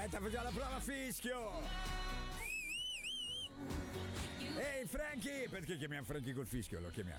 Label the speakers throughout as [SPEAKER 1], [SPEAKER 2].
[SPEAKER 1] Aspetta, facciamo la prova fischio. Ehi Frankie, perché chiamiamo Frankie col fischio? Lo chiamiamo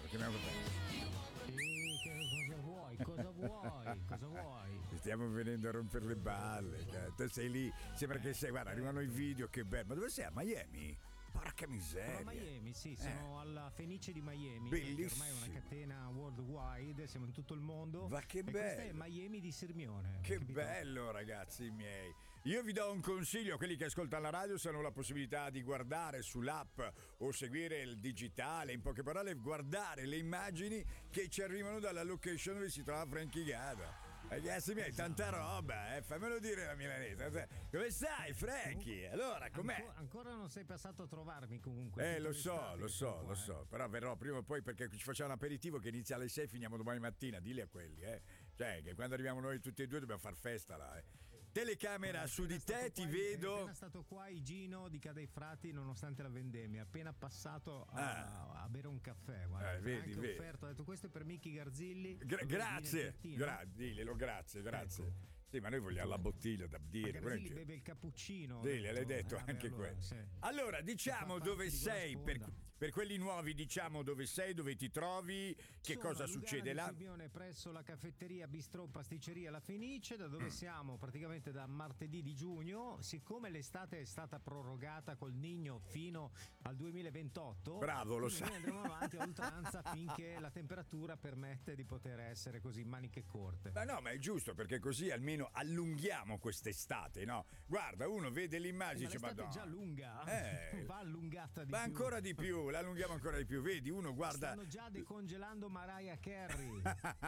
[SPEAKER 2] Cosa vuoi?
[SPEAKER 1] Stiamo venendo a rompere le balle. Tu sei lì, sembra che sei, guarda, arrivano i video, che bello. Ma dove sei? A Miami? Porca miseria.
[SPEAKER 2] Sono a Miami, sì, sono alla Fenice di Miami.
[SPEAKER 1] Bellissimo.
[SPEAKER 2] Ormai è una catena worldwide, siamo in tutto il mondo.
[SPEAKER 1] Ma che bello.
[SPEAKER 2] Questa è Miami di Sirmione.
[SPEAKER 1] Che bello, ragazzi miei. Io vi do un consiglio a quelli che ascoltano la radio, se hanno la possibilità di guardare sull'app o seguire il digitale, in poche parole guardare le immagini che ci arrivano dalla location dove si trova Frankie Gada. Ragazzi miei, tanta roba, fammelo dire la milanese. Dove stai Frankie? Allora, com'è?
[SPEAKER 2] Ancora non sei passato a trovarmi comunque.
[SPEAKER 1] Lo so, però verrò prima o poi, perché ci facciamo un aperitivo che inizia alle 6, finiamo domani mattina, dilli a quelli, Cioè, che quando arriviamo noi tutti e due dobbiamo far festa là, Telecamera su di te, ti vedo.
[SPEAKER 2] È appena stato qua Igino di Cadei Frati, nonostante la vendemmia, appena passato a bere un caffè, guarda.
[SPEAKER 1] Vedi.
[SPEAKER 2] Offerto, ha detto questo è per Micchi Garzilli.
[SPEAKER 1] Grazie. Diglielo, grazie. Ecco. Sì, ma noi vogliamo la bottiglia da dire.
[SPEAKER 2] Garzilli beve il cappuccino.
[SPEAKER 1] L'hai detto anche quello. Sì. Allora, diciamo dove sei per quelli nuovi, diciamo dove sei, dove ti trovi, che cosa succede là.
[SPEAKER 2] Presso la caffetteria Bistrò Pasticceria La Fenice, da dove siamo praticamente da martedì di giugno. Siccome l'estate è stata prorogata col Niño fino al 2028,
[SPEAKER 1] bravo, lo sai.
[SPEAKER 2] Noi andremo avanti a oltranza finché la temperatura permette di poter essere così maniche corte.
[SPEAKER 1] Ma è giusto, perché così almeno allunghiamo quest'estate, no? Guarda, uno vede l'immagine e dice:
[SPEAKER 2] ma l'estate è già lunga, va allungata di più.
[SPEAKER 1] Ancora di più, la allunghiamo ancora di più. Vedi, uno guarda.
[SPEAKER 2] Stanno già decongelando Mariah Carey.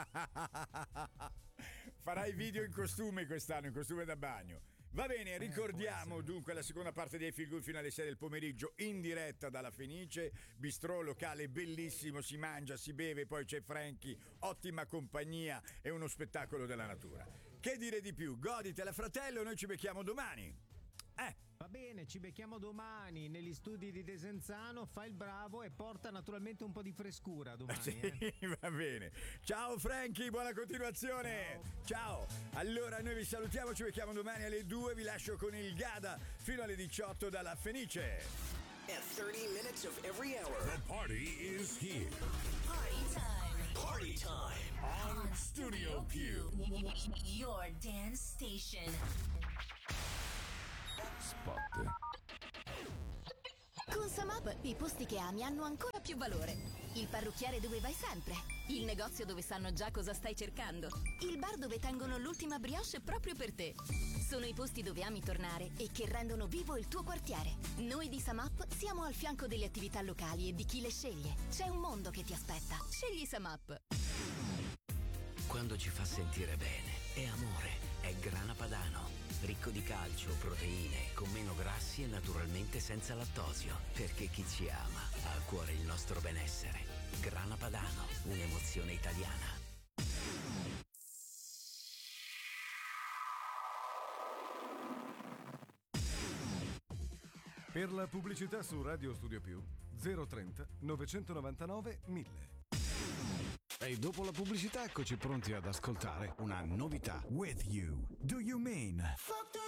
[SPEAKER 1] Farai video in costume quest'anno, in costume da bagno. Va bene, ricordiamo dunque la seconda parte dei Feel Good fino alle 6 del pomeriggio in diretta dalla Fenice, bistrò locale bellissimo, si mangia, si beve, poi c'è Frankie, ottima compagnia e uno spettacolo della natura. Che dire di più? Goditela fratello, noi ci becchiamo domani.
[SPEAKER 2] Va bene, ci becchiamo domani negli studi di Desenzano, fai il bravo e porta naturalmente un po' di frescura domani.
[SPEAKER 1] Sì, va bene. Ciao Frankie, buona continuazione. Ciao. Allora noi vi salutiamo, ci becchiamo domani alle 2, vi lascio con il Gada fino alle 18 dalla Fenice.
[SPEAKER 3] At 30 minutes of every hour.
[SPEAKER 4] The party is here.
[SPEAKER 3] Party time
[SPEAKER 4] On Studio Q.
[SPEAKER 5] Your dance station.
[SPEAKER 4] Spot.
[SPEAKER 6] Con Samap i posti che ami hanno ancora più valore. Il parrucchiere dove vai sempre. Il negozio dove sanno già cosa stai cercando. Il bar dove tengono l'ultima brioche proprio per te. Sono i posti dove ami tornare e che rendono vivo il tuo quartiere. Noi di Samap siamo al fianco delle attività locali e di chi le sceglie. C'è un mondo che ti aspetta. Scegli Samap.
[SPEAKER 7] Quando ci fa sentire bene, è amore, è Grana Padano. Ricco di calcio, proteine, con meno grassi e naturalmente senza lattosio. Perché chi ci ama ha a cuore il nostro benessere. Grana Padano, un'emozione italiana.
[SPEAKER 8] Per la pubblicità su Radio Studio Più 030 999 1000. E dopo la pubblicità eccoci pronti ad ascoltare una novità.
[SPEAKER 9] With you. Do you mean?
[SPEAKER 10] Fuck the